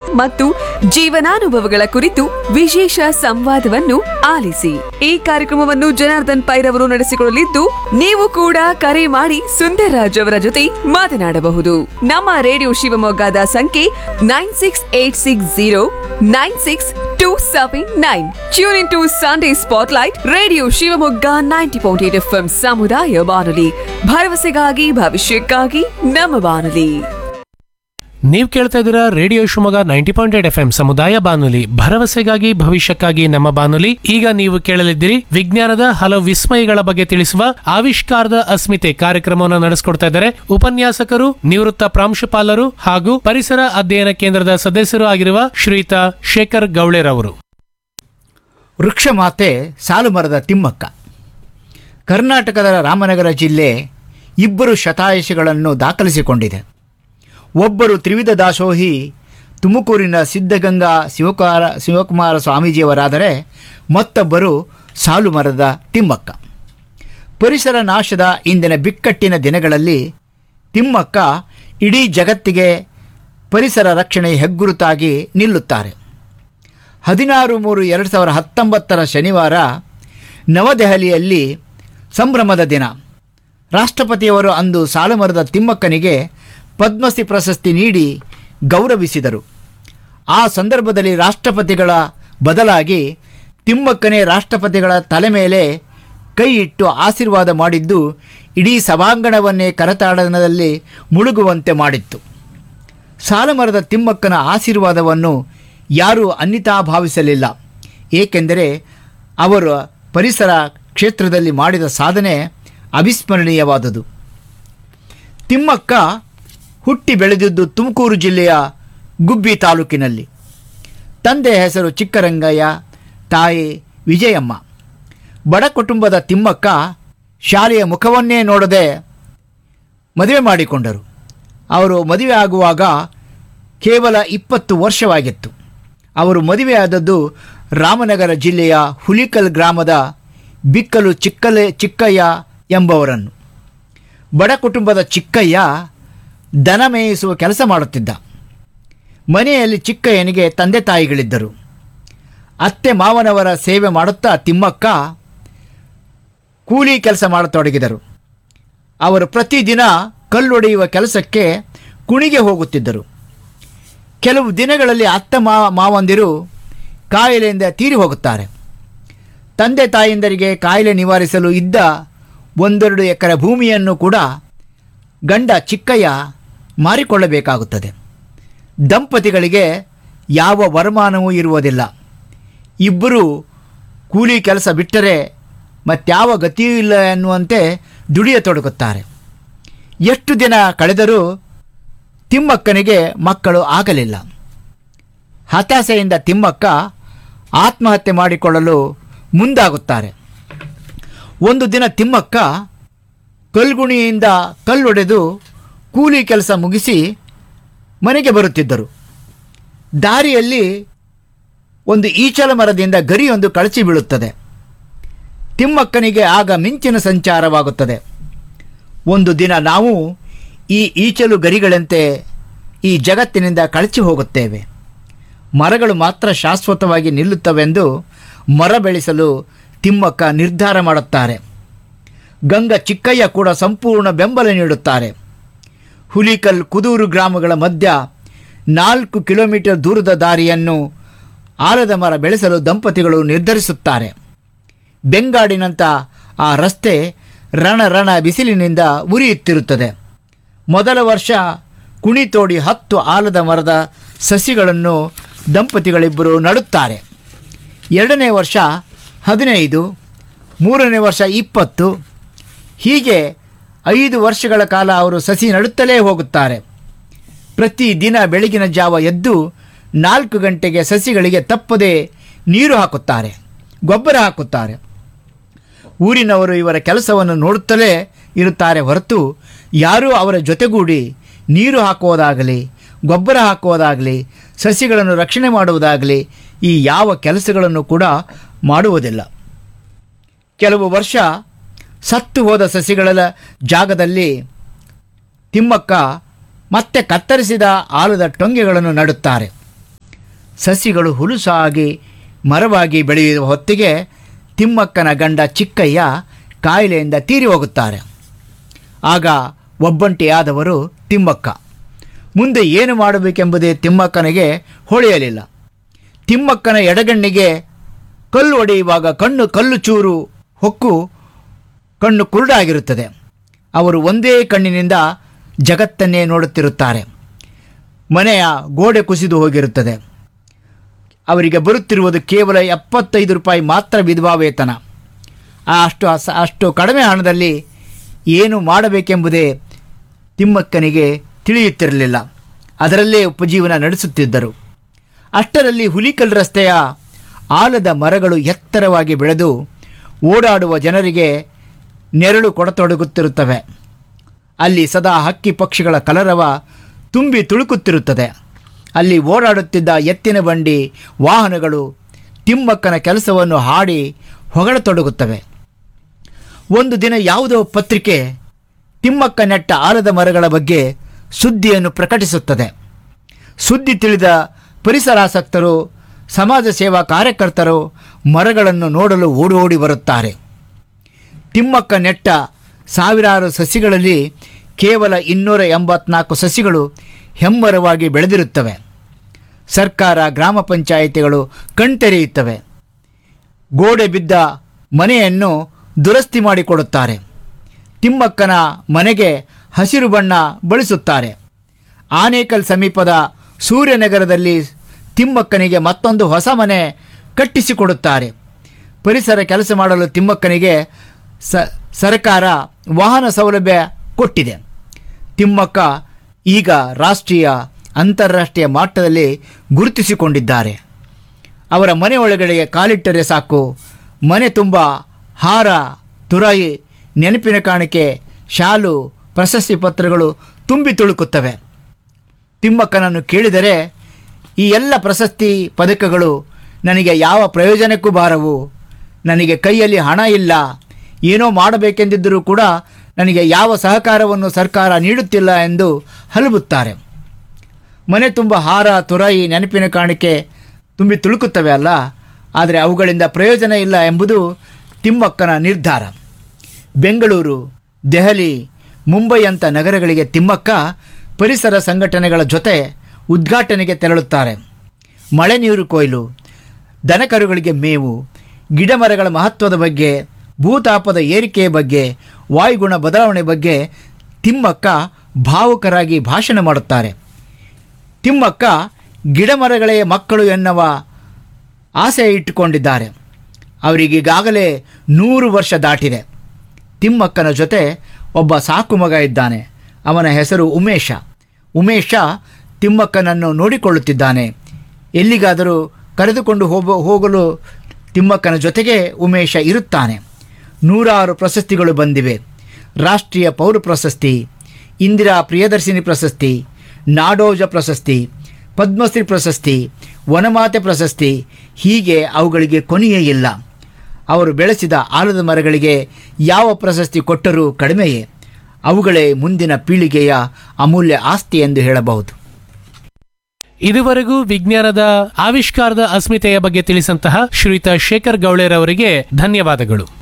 ಮತ್ತು ಜೀವನಾನುಭವಗಳ ಕುರಿತು ವಿಶೇಷ ಸಂವಾದವನ್ನು ಆಲಿಸಿ. ಈ ಕಾರ್ಯಕ್ರಮವನ್ನು ಜನಾರ್ದನ್ ಪೈರವರು ನಡೆಸಿಕೊಳ್ಳಲಿದ್ದು, ನೀವು ಕೂಡ ಕರೆ ಮಾಡಿ ಸುಂದರ್ರಾಜ್ ಅವರ ಜೊತೆ ಮಾತನಾಡಬಹುದು. ನಮ್ಮ ರೇಡಿಯೋ ಶಿವಮೊಗ್ಗದ ಸಂಖ್ಯೆ 9680962799. Tune in to Sunday spotlight radio Shivamogga 90.8 FM ಸಮುದಾಯ ಬಾನುಲಿ, ಭರವಸೆಗಾಗಿ ಭವಿಷ್ಯಕ್ಕಾಗಿ ನಮ್ಮ ಬಾನುಲಿ. ನೀವು ಕೇಳ್ತಾ ಇದ್ದೀರಾ ರೇಡಿಯೋ ಶಿವಮೊಗ್ಗ 90.8 FM ಸಮುದಾಯ ಬಾನುಲಿ, ಭರವಸೆಗಾಗಿ ಭವಿಷ್ಯಕ್ಕಾಗಿ ನಮ್ಮ ಬಾನುಲಿ. ಈಗ ನೀವು ಕೇಳಲಿದ್ದೀರಿ ವಿಜ್ಞಾನದ ಹಲವು ವಿಸ್ಮಯಗಳ ಬಗ್ಗೆ ತಿಳಿಸುವ ಆವಿಷ್ಕಾರದ ಅಸ್ಮಿತೆ ಕಾರ್ಯಕ್ರಮವನ್ನು ನಡೆಸಿಕೊಡ್ತಾ ಇದ್ದಾರೆ ಉಪನ್ಯಾಸಕರು, ನಿವೃತ್ತ ಪ್ರಾಂಶುಪಾಲರು ಹಾಗೂ ಪರಿಸರ ಅಧ್ಯಯನ ಕೇಂದ್ರದ ಸದಸ್ಯರು ಆಗಿರುವ ಶ್ರೀಯುತ ಶೇಖರ್ ಗೌಳೆರವರು. ವೃಕ್ಷ ಮಾತೆ ಸಾಲುಮರದ ತಿಮ್ಮಕ್ಕ. ಕರ್ನಾಟಕದ ರಾಮನಗರ ಜಿಲ್ಲೆ 2 ಶತಾಯುಷಿಗಳನ್ನು ದಾಖಲಿಸಿಕೊಂಡಿದೆ. ಒಬ್ಬರು ತ್ರಿವಿಧ ದಾಸೋಹಿ ತುಮಕೂರಿನ ಸಿದ್ಧಗಂಗಾ ಶಿವಕುಮಾರ ಸ್ವಾಮೀಜಿಯವರಾದರೆ ಮತ್ತೊಬ್ಬರು ಸಾಲುಮರದ ತಿಮ್ಮಕ್ಕ. ಪರಿಸರ ನಾಶದ ಇಂದಿನ ಬಿಕ್ಕಟ್ಟಿನ ದಿನಗಳಲ್ಲಿ ತಿಮ್ಮಕ್ಕ ಇಡೀ ಜಗತ್ತಿಗೆ ಪರಿಸರ ರಕ್ಷಣೆ ಹೆಗ್ಗುರುತಾಗಿ ನಿಲ್ಲುತ್ತಾರೆ. 16/3/2019 ಶನಿವಾರ ನವದೆಹಲಿಯಲ್ಲಿ ಸಂಭ್ರಮದ ದಿನ. ರಾಷ್ಟ್ರಪತಿಯವರು ಅಂದು ಸಾಲುಮರದ ತಿಮ್ಮಕ್ಕನಿಗೆ ಪದ್ಮಶ್ರೀ ಪ್ರಶಸ್ತಿ ನೀಡಿ ಗೌರವಿಸಿದರು. ಆ ಸಂದರ್ಭದಲ್ಲಿ ರಾಷ್ಟ್ರಪತಿಗಳ ಬದಲಾಗಿ ತಿಮ್ಮಕ್ಕನೇ ರಾಷ್ಟ್ರಪತಿಗಳ ತಲೆ ಮೇಲೆ ಕೈ ಇಟ್ಟು ಆಶೀರ್ವಾದ ಮಾಡಿದ್ದು ಇಡೀ ಸಭಾಂಗಣವನ್ನೇ ಕರತಾಡನದಲ್ಲಿ ಮುಳುಗುವಂತೆ ಮಾಡಿತ್ತು. ಸಾಲುಮರದ ತಿಮ್ಮಕ್ಕನ ಆಶೀರ್ವಾದವನ್ನು ಯಾರೂ ಅನ್ಯಥಾ ಭಾವಿಸಲಿಲ್ಲ. ಏಕೆಂದರೆ ಅವರು ಪರಿಸರ ಕ್ಷೇತ್ರದಲ್ಲಿ ಮಾಡಿದ ಸಾಧನೆ ಅವಿಸ್ಮರಣೀಯವಾದುದು. ತಿಮ್ಮಕ್ಕ ಹುಟ್ಟಿ ಬೆಳೆದಿದ್ದು ತುಮಕೂರು ಜಿಲ್ಲೆಯ ಗುಬ್ಬಿ ತಾಲೂಕಿನಲ್ಲಿ. ತಂದೆ ಹೆಸರು ಚಿಕ್ಕರಂಗಯ್ಯ, ತಾಯಿ ವಿಜಯಮ್ಮ. ಬಡ ಕುಟುಂಬದ ತಿಮ್ಮಕ್ಕ ಶಾಲೆಯ ಮುಖವನ್ನೇ ನೋಡದೆ ಮದುವೆ ಮಾಡಿಕೊಂಡರು. ಅವರು ಮದುವೆ ಆಗುವಾಗ ಕೇವಲ 20 ವರ್ಷವಾಗಿತ್ತು. ಅವರು ಮದುವೆಯಾದದ್ದು ರಾಮನಗರ ಜಿಲ್ಲೆಯ ಹುಲಿಕಲ್ ಗ್ರಾಮದ ಬಿಕ್ಕಲು ಚಿಕ್ಕಯ್ಯ ಎಂಬವರನ್ನು. ಬಡ ಕುಟುಂಬದ ಚಿಕ್ಕಯ್ಯ ದನ ಮೇಯಿಸುವ ಕೆಲಸ ಮಾಡುತ್ತಿದ್ದ. ಮನೆಯಲ್ಲಿ ಚಿಕ್ಕಯ್ಯನಿಗೆ ತಂದೆ ತಾಯಿಗಳಿದ್ದರು. ಅತ್ತೆ ಮಾವನವರ ಸೇವೆ ಮಾಡುತ್ತಾ ತಿಮ್ಮಕ್ಕ ಕೂಲಿ ಕೆಲಸ ಮಾಡತೊಡಗಿದರು. ಅವರು ಪ್ರತಿದಿನ ಕಲ್ಲೊಡೆಯುವ ಕೆಲಸಕ್ಕೆ ಕುಣಿಗೆ ಹೋಗುತ್ತಿದ್ದರು. ಕೆಲವು ದಿನಗಳಲ್ಲಿ ಅತ್ತ ಮಾವಂದಿರು ಕಾಯಿಲೆಯಿಂದ ತೀರಿ ಹೋಗುತ್ತಾರೆ. ತಂದೆ ತಾಯಿಂದರಿಗೆ ಕಾಯಿಲೆ ನಿವಾರಿಸಲು ಇದ್ದ 1-2 ಎಕರೆ ಭೂಮಿಯನ್ನು ಕೂಡ ಗಂಡ ಚಿಕ್ಕಯ್ಯ ಮಾರಿಕೊಳ್ಳಬೇಕಾಗುತ್ತದೆ. ದಂಪತಿಗಳಿಗೆ ಯಾವ ವರಮಾನವೂ ಇರುವುದಿಲ್ಲ. ಇಬ್ಬರು ಕೂಲಿ ಕೆಲಸ ಬಿಟ್ಟರೆ ಮತ್ಯಾವ ಗತಿಯೂ ಇಲ್ಲ ಎನ್ನುವಂತೆ ದುಡಿಯತೊಡಗುತ್ತಾರೆ. ಎಷ್ಟು ದಿನ ಕಳೆದರೂ ತಿಮ್ಮಕ್ಕನಿಗೆ ಮಕ್ಕಳು ಆಗಲಿಲ್ಲ. ಹತಾಶೆಯಿಂದ ತಿಮ್ಮಕ್ಕ ಆತ್ಮಹತ್ಯೆ ಮಾಡಿಕೊಳ್ಳಲು ಮುಂದಾಗುತ್ತಾರೆ. ಒಂದು ದಿನ ತಿಮ್ಮಕ್ಕ ಕಲ್ಗುಣಿಯಿಂದ ಕಲ್ಲೊಡೆದು ಕೂಲಿ ಕೆಲಸ ಮುಗಿಸಿ ಮನೆಗೆ ಬರುತ್ತಿದ್ದರು. ದಾರಿಯಲ್ಲಿ ಒಂದು ಈಚಲ ಮರದಿಂದ ಗರಿಯೊಂದು ಕಳಚಿ ಬೀಳುತ್ತದೆ. ತಿಮ್ಮಕ್ಕನಿಗೆ ಆಗ ಮಿಂಚಿನ ಸಂಚಾರವಾಗುತ್ತದೆ. ಒಂದು ದಿನ ನಾವು ಈ ಈಚಲು ಗರಿಗಳಂತೆ ಈ ಜಗತ್ತಿನಿಂದ ಕಳಚಿ ಹೋಗುತ್ತೇವೆ, ಮರಗಳು ಮಾತ್ರ ಶಾಶ್ವತವಾಗಿ ನಿಲ್ಲುತ್ತವೆಂದು ಮರ ಬೆಳೆಸಲು ತಿಮ್ಮಕ್ಕ ನಿರ್ಧಾರ ಮಾಡುತ್ತಾರೆ. ಗಂಗ ಚಿಕ್ಕಯ್ಯ ಕೂಡ ಸಂಪೂರ್ಣ ಬೆಂಬಲ ನೀಡುತ್ತಾರೆ. ಹುಲಿಕಲ್ ಕುದೂರು ಗ್ರಾಮಗಳ ಮಧ್ಯ 4 ಕಿಲೋಮೀಟರ್ ದೂರದ ದಾರಿಯನ್ನು ಆಲದ ಮರ ಬೆಳೆಸಲು ದಂಪತಿಗಳು ನಿರ್ಧರಿಸುತ್ತಾರೆ. ಬೆಂಗಾಡಿನಂಥ ಆ ರಸ್ತೆ ರಣ ಬಿಸಿಲಿನಿಂದ ಉರಿಯುತ್ತಿರುತ್ತದೆ. ಮೊದಲ ವರ್ಷ ಕುಣಿ ತೋಡಿ 10 ಆಲದ ಮರದ ಸಸಿಗಳನ್ನು ದಂಪತಿಗಳಿಬ್ಬರು ನಡುತ್ತಾರೆ. 2ನೇ ವರ್ಷ 15, 3ನೇ ವರ್ಷ 20, ಹೀಗೆ 5 ವರ್ಷಗಳ ಕಾಲ ಅವರು ಸಸಿ ನಡುತ್ತಲೇ ಹೋಗುತ್ತಾರೆ. ಪ್ರತಿದಿನ ಬೆಳಗಿನ ಜಾವ ಎದ್ದು 4 ಗಂಟೆಗೆ ಸಸಿಗಳಿಗೆ ತಪ್ಪದೆ ನೀರು ಹಾಕುತ್ತಾರೆ, ಗೊಬ್ಬರ ಹಾಕುತ್ತಾರೆ. ಊರಿನವರು ಇವರ ಕೆಲಸವನ್ನು ನೋಡುತ್ತಲೇ ಇರುತ್ತಾರೆ ಹೊರತು ಯಾರೂ ಅವರ ಜೊತೆಗೂಡಿ ನೀರು ಹಾಕುವುದಾಗಲಿ, ಗೊಬ್ಬರ ಹಾಕುವುದಾಗಲಿ, ಸಸಿಗಳನ್ನು ರಕ್ಷಣೆ ಮಾಡುವುದಾಗಲಿ ಈ ಯಾವ ಕೆಲಸಗಳನ್ನು ಕೂಡ ಮಾಡುವುದಿಲ್ಲ. ಕೆಲವು ವರ್ಷ ಸತ್ತು ಹೋದ ಸಸಿಗಳ ಜಾಗದಲ್ಲಿ ತಿಮ್ಮಕ್ಕ ಮತ್ತೆ ಕತ್ತರಿಸಿದ ಆಲದ ಟೊಂಗೆಗಳನ್ನು ನಡುತ್ತಾರೆ. ಸಸಿಗಳು ಹುಲುಸಾಗಿ ಮರವಾಗಿ ಬೆಳೆಯುವ ಹೊತ್ತಿಗೆ ತಿಮ್ಮಕ್ಕನ ಗಂಡ ಚಿಕ್ಕಯ್ಯ ಕಾಯಿಲೆಯಿಂದ ತೀರಿ ಹೋಗುತ್ತಾರೆ. ಆಗ ಒಬ್ಬಂಟಿಯಾದವರು ತಿಮ್ಮಕ್ಕ. ಮುಂದೆ ಏನು ಮಾಡಬೇಕೆಂಬುದೇ ತಿಮ್ಮಕ್ಕನಿಗೆ ಹೊಳೆಯಲಿಲ್ಲ. ತಿಮ್ಮಕ್ಕನ ಎಡಗಣ್ಣಿಗೆ ಕಲ್ಲು ಹೊಡೆಯುವಾಗ ಕಲ್ಲು ಚೂರು ಹೊಕ್ಕು ಕಣ್ಣು ಕುರುಡಾಗಿರುತ್ತದೆ. ಅವರು ಒಂದೇ ಕಣ್ಣಿನಿಂದ ಜಗತ್ತನ್ನೇ ನೋಡುತ್ತಿರುತ್ತಾರೆ. ಮನೆಯ ಗೋಡೆ ಕುಸಿದು ಹೋಗಿರುತ್ತದೆ. ಅವರಿಗೆ ಬರುತ್ತಿರುವುದು ಕೇವಲ 75 ರೂಪಾಯಿ ಮಾತ್ರ ವಿಧವಾ ವೇತನ. ಅಷ್ಟು ಕಡಿಮೆ ಹಣದಲ್ಲಿ ಏನು ಮಾಡಬೇಕೆಂಬುದೇ ತಿಮ್ಮಕ್ಕನಿಗೆ ತಿಳಿಯುತ್ತಿರಲಿಲ್ಲ. ಅದರಲ್ಲೇ ಉಪಜೀವನ ನಡೆಸುತ್ತಿದ್ದರು. ಅಷ್ಟರಲ್ಲಿ ಹುಲಿಕಲ್ ರಸ್ತೆಯ ಆಲದ ಮರಗಳು ಎತ್ತರವಾಗಿ ಬೆಳೆದು ಓಡಾಡುವ ಜನರಿಗೆ ನೆರಳು ಕೊಡತೊಡಗುತ್ತಿರುತ್ತವೆ. ಅಲ್ಲಿ ಸದಾ ಹಕ್ಕಿ ಪಕ್ಷಿಗಳ ಕಲರವ ತುಂಬಿ ತುಳುಕುತ್ತಿರುತ್ತದೆ. ಅಲ್ಲಿ ಓಡಾಡುತ್ತಿದ್ದ ಎತ್ತಿನ ಬಂಡಿ ವಾಹನಗಳು ತಿಮ್ಮಕ್ಕನ ಕೆಲಸವನ್ನು ಹಾಡಿ ಹೊಗಳತೊಡಗುತ್ತವೆ. ಒಂದು ದಿನ ಯಾವುದೋ ಪತ್ರಿಕೆ ತಿಮ್ಮಕ್ಕ ನೆಟ್ಟ ಆಲದ ಮರಗಳ ಬಗ್ಗೆ ಸುದ್ದಿಯನ್ನು ಪ್ರಕಟಿಸುತ್ತದೆ. ಸುದ್ದಿ ತಿಳಿದ ಪರಿಸರಾಸಕ್ತರು, ಸಮಾಜ ಸೇವಾ ಕಾರ್ಯಕರ್ತರು ಮರಗಳನ್ನು ನೋಡಲು ಓಡಿ ಬರುತ್ತಾರೆ. ತಿಮ್ಮಕ್ಕ ನೆಟ್ಟ ಸಾವಿರಾರು ಸಸಿಗಳಲ್ಲಿ ಕೇವಲ 284 ಸಸಿಗಳು ಹೆಮ್ಮರವಾಗಿ ಬೆಳೆದಿರುತ್ತವೆ. ಸರ್ಕಾರ, ಗ್ರಾಮ ಪಂಚಾಯಿತಿಗಳು ಕಣ್ತೆರೆಯುತ್ತವೆ. ಗೋಡೆ ಬಿದ್ದ ಮನೆಯನ್ನು ದುರಸ್ತಿ ಮಾಡಿಕೊಡುತ್ತಾರೆ. ತಿಮ್ಮಕ್ಕನ ಮನೆಗೆ ಹಸಿರು ಬಣ್ಣ ಬಳಸುತ್ತಾರೆ. ಆನೇಕಲ್ ಸಮೀಪದ ಸೂರ್ಯನಗರದಲ್ಲಿ ತಿಮ್ಮಕ್ಕನಿಗೆ ಮತ್ತೊಂದು ಹೊಸ ಮನೆ ಕಟ್ಟಿಸಿಕೊಡುತ್ತಾರೆ. ಪರಿಸರ ಕೆಲಸ ಮಾಡಲು ತಿಮ್ಮಕ್ಕನಿಗೆ ಸರ್ಕಾರ ವಾಹನ ಸೌಲಭ್ಯ ಕೊಟ್ಟಿದೆ. ತಿಮ್ಮಕ್ಕ ಈಗ ರಾಷ್ಟ್ರೀಯ, ಅಂತಾರಾಷ್ಟ್ರೀಯ ಮಟ್ಟದಲ್ಲಿ ಗುರುತಿಸಿಕೊಂಡಿದ್ದಾರೆ. ಅವರ ಮನೆ ಒಳಗಡೆ ಕಾಲಿಟ್ಟರೆ ಸಾಕು, ಮನೆ ತುಂಬ ಹಾರ, ತುರಾಯಿ, ನೆನಪಿನ ಕಾಣಿಕೆ, ಶಾಲು, ಪ್ರಶಸ್ತಿ ಪತ್ರಗಳು ತುಂಬಿ ತುಳುಕುತ್ತವೆ. ತಿಮ್ಮಕ್ಕನನ್ನು ಕೇಳಿದರೆ, ಈ ಎಲ್ಲ ಪ್ರಶಸ್ತಿ ಪದಕಗಳು ನನಗೆ ಯಾವ ಪ್ರಯೋಜನಕ್ಕೂ ಬಾರವು, ನನಗೆ ಕೈಯಲ್ಲಿ ಹಣ ಇಲ್ಲ, ಏನೋ ಮಾಡಬೇಕೆಂದಿದ್ದರೂ ಕೂಡ ನನಗೆ ಯಾವ ಸಹಕಾರವನ್ನು ಸರ್ಕಾರ ನೀಡುತ್ತಿಲ್ಲ ಎಂದು ಹಲಬುತ್ತಾರೆ. ಮನೆ ತುಂಬ ಹಾರ, ತುರಾಯಿ, ನೆನಪಿನ ಕಾಣಿಕೆ ತುಂಬಿ ತುಳುಕುತ್ತವೆ ಅಲ್ಲ, ಆದರೆ ಅವುಗಳಿಂದ ಪ್ರಯೋಜನ ಇಲ್ಲ ಎಂಬುದು ತಿಮ್ಮಕ್ಕನ ನಿರ್ಧಾರ. ಬೆಂಗಳೂರು, ದೆಹಲಿ, ಮುಂಬೈ ಅಂಥ ನಗರಗಳಿಗೆ ತಿಮ್ಮಕ್ಕ ಪರಿಸರ ಸಂಘಟನೆಗಳ ಜೊತೆ ಉದ್ಘಾಟನೆಗೆ ತೆರಳುತ್ತಾರೆ. ಮಳೆ ನೀರು ಕೊಯ್ಲು, ದನಕರುಗಳಿಗೆ ಮೇವು, ಗಿಡಮರಗಳ ಮಹತ್ವದ ಬಗ್ಗೆ, ಭೂತಾಪದ ಏರಿಕೆಯ ಬಗ್ಗೆ, ವಾಯುಗುಣ ಬದಲಾವಣೆ ಬಗ್ಗೆ ತಿಮ್ಮಕ್ಕ ಭಾವುಕರಾಗಿ ಭಾಷಣ ಮಾಡುತ್ತಾರೆ. ತಿಮ್ಮಕ್ಕ ಗಿಡಮರಗಳೇ ಮಕ್ಕಳು ಎನ್ನುವ ಆಸೆ ಇಟ್ಟುಕೊಂಡಿದ್ದಾರೆ. ಅವರಿಗೀಗಾಗಲೇ 100 ವರ್ಷ ದಾಟಿದೆ. ತಿಮ್ಮಕ್ಕನ ಜೊತೆ ಒಬ್ಬ ಸಾಕು ಮಗ ಇದ್ದಾನೆ. ಅವನ ಹೆಸರು ಉಮೇಶ ತಿಮ್ಮಕ್ಕನನ್ನು ನೋಡಿಕೊಳ್ಳುತ್ತಿದ್ದಾನೆ. ಎಲ್ಲಿಗಾದರೂ ಕರೆದುಕೊಂಡು ಹೋಗಲು ತಿಮ್ಮಕ್ಕನ ಜೊತೆಗೆ ಉಮೇಶ ಇರುತ್ತಾನೆ. 100 ಪ್ರಶಸ್ತಿಗಳು ಬಂದಿವೆ. ರಾಷ್ಟ್ರೀಯ ಪೌರ ಪ್ರಶಸ್ತಿ, ಇಂದಿರಾ ಪ್ರಿಯದರ್ಶಿನಿ ಪ್ರಶಸ್ತಿ, ನಾಡೋಜ ಪ್ರಶಸ್ತಿ, ಪದ್ಮಶ್ರೀ ಪ್ರಶಸ್ತಿ, ವನಮಾತೆ ಪ್ರಶಸ್ತಿ, ಹೀಗೆ ಅವುಗಳಿಗೆ ಕೊನೆಯೇ ಇಲ್ಲ. ಅವರು ಬೆಳೆಸಿದ ಆಲದ ಮರಗಳಿಗೆ ಯಾವ ಪ್ರಶಸ್ತಿ ಕೊಟ್ಟರೂ ಕಡಿಮೆಯೇ. ಅವುಗಳೇ ಮುಂದಿನ ಪೀಳಿಗೆಯ ಅಮೂಲ್ಯ ಆಸ್ತಿ ಎಂದು ಹೇಳಬಹುದು. ಇದುವರೆಗೂ ವಿಜ್ಞಾನದ ಆವಿಷ್ಕಾರದ ಅಸ್ಮಿತೆಯ ಬಗ್ಗೆ ತಿಳಿಸಂತಹ ಶ್ರೀಯುತ ಶೇಖರ್ ಗೌಳೇರ್ ಅವರಿಗೆ ಧನ್ಯವಾದಗಳು.